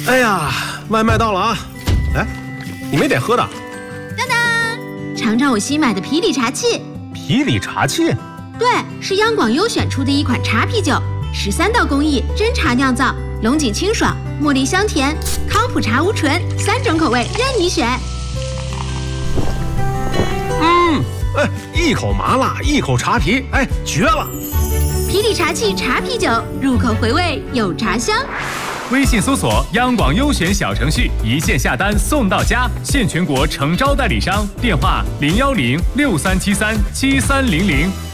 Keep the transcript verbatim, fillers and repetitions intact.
哎呀，外卖到了啊！哎，你没点喝的？ 当当，尝尝我新买的啤礼茶器。 啤礼茶器？ 对，是央广优选出的一款茶啤酒，十三道工艺真茶酿造，龙井清爽，茉莉香甜，康普茶无醇，三种口味任你选。 嗯，哎，一口麻辣，一口茶啤，哎，绝了！ 啤礼茶器茶啤酒，入口回味有茶香。 微信搜索央广优选小程序，一键下单送到家，现全国诚招代理商，电话零幺零六三七三七三零零。